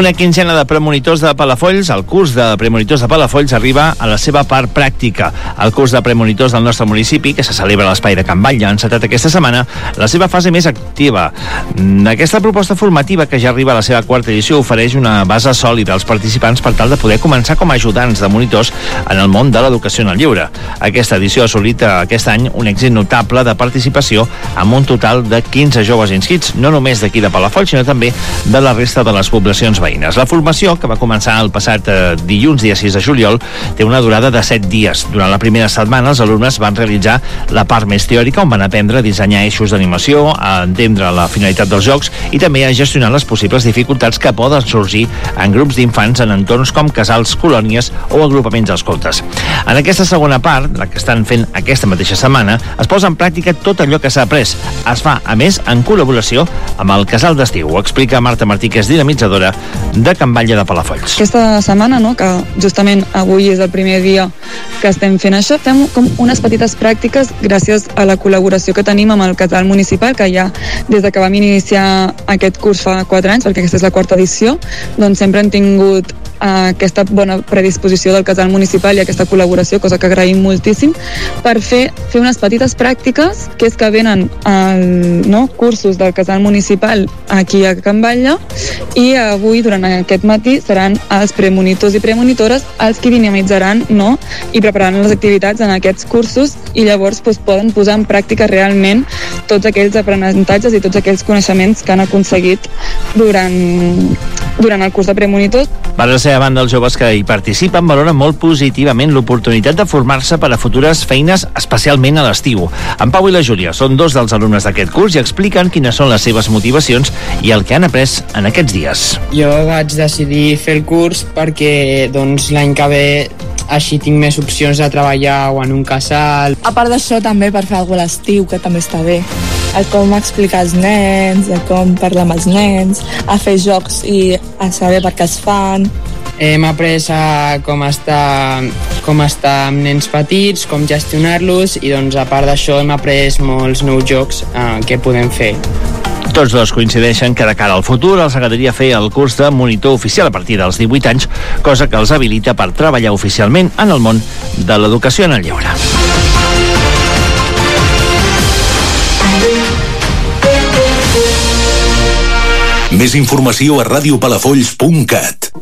Una quinzena de premonitors de Palafolls, el curs de premonitors de Palafolls arriba a la seva part pràctica. El curs de premonitors del nostre municipi, que se celebra a l'espai de Can Batlle, ha encetat aquesta setmana la seva fase més activa. Aquesta proposta formativa, que ja arriba a la seva quarta edició, ofereix una base sòlida als participants per tal de poder començar com a ajudants de monitors en el món de l'educació en el lleure. Aquesta edició ha assolit aquest any un èxit notable de participació amb un total de 15 joves inscrits, no només d'aquí de Palafolls, sinó també de la resta de les poblacions veïnes. La formació, que va començar el passat dilluns, dia 6 de juliol, té una durada de 7 dies. Durant la primera setmana, els alumnes van realitzar la part més teòrica, on van aprendre a dissenyar eixos d'animació, a entendre la finalitat dels jocs i també a gestionar les possibles dificultats que poden sorgir en grups d'infants en entorns com casals, colònies o agrupaments d'escoltes. En aquesta segona part, la que estan fent aquesta mateixa setmana, es posa en pràctica tot allò que s'ha après. Es fa, a més, en col·laboració amb el Casal d'Estiu. Ho explica Marta Martí, que és dinamitzadora de Can Batlle de Palafolls. Aquesta setmana, que justament avui és el primer dia que estem fent això, fem com unes petites pràctiques gràcies a la col·laboració que tenim amb el Casal Municipal, que ja des de que vam iniciar aquest curs fa 4 anys, perquè aquesta és la quarta edició, doncs sempre hem tingut aquesta bona predisposició del Casal Municipal i aquesta col·laboració, cosa que agraïm moltíssim, per fer unes petites pràctiques, que és que venen cursos del Casal Municipal aquí a Can Batlle, i avui, durant aquest matí, seran els premonitors i premonitores els que dinamitzaran i prepararan les activitats en aquests cursos, i llavors poden posar en pràctica realment tots aquells aprenentatges i tots aquells coneixements que han aconseguit durant el curs de premonitors. Per la seva banda, els joves que hi participen valoren molt positivament l'oportunitat de formar-se per a futures feines, especialment a l'estiu. En Pau i la Júlia són dos dels alumnes d'aquest curs i expliquen quines són les seves motivacions i el que han après en aquests dies. Jo vaig decidir fer el curs perquè l'any que ve així tinc més opcions de treballar o en un casal. A part d'això, també per fer alguna cosa a l'estiu, que també està bé. El com explicar als nens, el com parlar amb els nens, a fer jocs i a saber per què es fan. Hem après a com estar amb nens petits, com gestionar-los, i a part d'això hem après molts nous jocs que podem fer. Tots dos coincideixen que de cara al futur els agradaria fer el curs de monitor oficial a partir dels 18 anys, cosa que els habilita per treballar oficialment en el món de l'educació en el lleure. Més informació a radiopalafolls.cat.